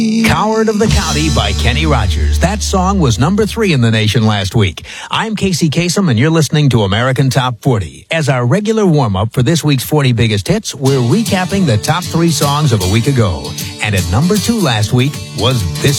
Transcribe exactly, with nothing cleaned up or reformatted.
Coward of the County by Kenny Rogers. That song was number three in the nation last week. I'm Casey Kasem, and you're listening to American Top forty. As our regular warm-up for this week's forty Biggest Hits, we're recapping the top three songs of a week ago. And at number two last week was this